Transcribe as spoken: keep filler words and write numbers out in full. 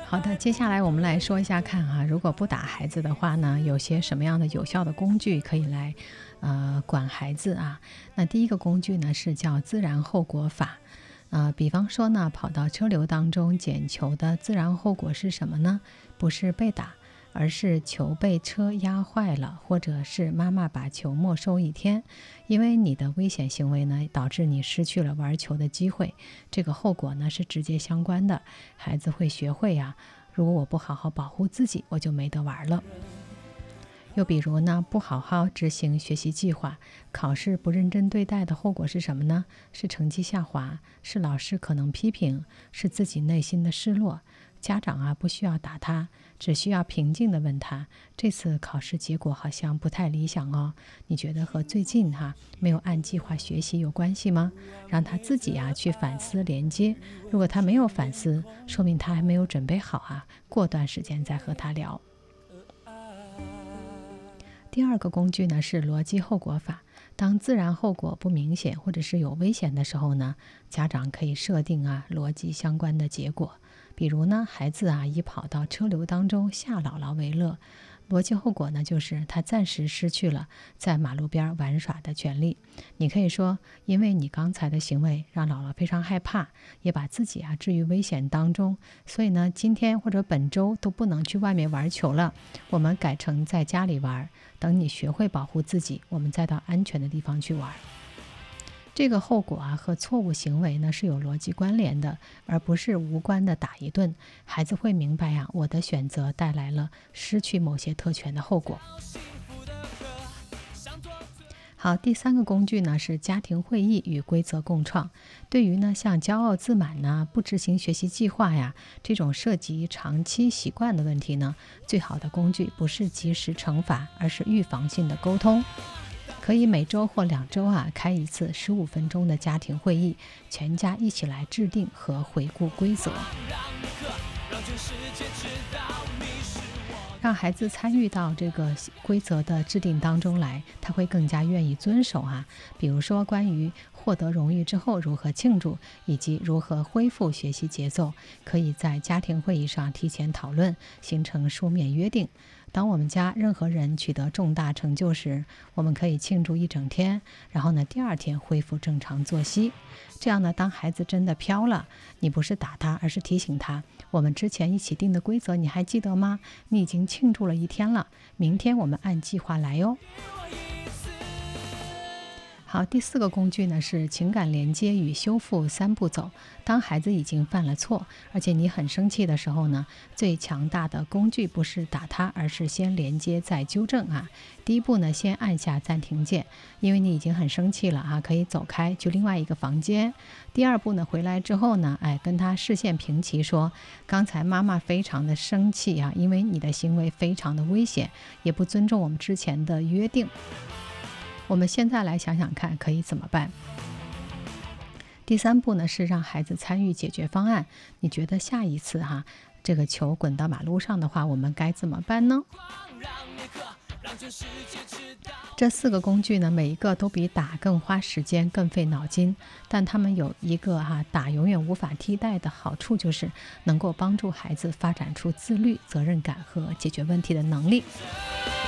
好的，接下来我们来说一下看啊，如果不打孩子的话呢，有些什么样的有效的工具可以来呃管孩子啊？那第一个工具呢是叫自然后果法。呃，比方说呢，跑到车流当中捡球的自然后果是什么呢？不是被打，而是球被车压坏了，或者是妈妈把球没收一天。因为你的危险行为呢，导致你失去了玩球的机会，这个后果呢是直接相关的。孩子会学会呀、如果我不好好保护自己，我就没得玩了。又比如呢，不好好执行学习计划，考试不认真对待的后果是什么呢？是成绩下滑，是老师可能批评，是自己内心的失落。家长啊，不需要打他，只需要平静地问他，这次考试结果好像不太理想哦，你觉得和最近哈、啊、没有按计划学习有关系吗？让他自己啊去反思连接，如果他没有反思，说明他还没有准备好啊，过段时间再和他聊。第二个工具呢是逻辑后果法。当自然后果不明显或者是有危险的时候呢，家长可以设定啊逻辑相关的结果。比如呢，孩子啊以跑到车流当中吓姥姥为乐，逻辑后果呢就是他暂时失去了在马路边玩耍的权利。你可以说，因为你刚才的行为让姥姥非常害怕，也把自己啊置于危险当中，所以呢今天或者本周都不能去外面玩球了，我们改成在家里玩，等你学会保护自己，我们再到安全的地方去玩。这个后果啊和错误行为呢是有逻辑关联的，而不是无关的打一顿。孩子会明白啊，我的选择带来了失去某些特权的后果。好，第三个工具呢是家庭会议与规则共创。对于呢像骄傲自满呢、不执行学习计划呀这种涉及长期习惯的问题呢，最好的工具不是及时惩罚，而是预防性的沟通。可以每周或两周啊开一次十五分钟的家庭会议，全家一起来制定和回顾规则，让孩子参与到这个规则的制定当中来，他会更加愿意遵守啊。比如说关于获得荣誉之后如何庆祝，以及如何恢复学习节奏，可以在家庭会议上提前讨论，形成书面约定。当我们家任何人取得重大成就时，我们可以庆祝一整天，然后呢第二天恢复正常作息。这样呢，当孩子真的飘了，你不是打他，而是提醒他，我们之前一起定的规则你还记得吗？你已经庆祝了一天了，明天我们按计划来哟。好，第四个工具呢是情感连接与修复三步走。当孩子已经犯了错，而且你很生气的时候呢，最强大的工具不是打他，而是先连接再纠正啊。第一步呢，先按下暂停键，因为你已经很生气了啊，可以走开去另外一个房间。第二步呢，回来之后呢，哎，跟他视线平齐说，刚才妈妈非常的生气啊，因为你的行为非常的危险，也不尊重我们之前的约定。我们现在来想想看可以怎么办。第三步呢是让孩子参与解决方案。你觉得下一次哈、啊，这个球滚到马路上的话，我们该怎么办呢？这四个工具呢，每一个都比打更花时间、更费脑筋，但他们有一个哈、啊、打永远无法替代的好处，就是能够帮助孩子发展出自律、责任感和解决问题的能力。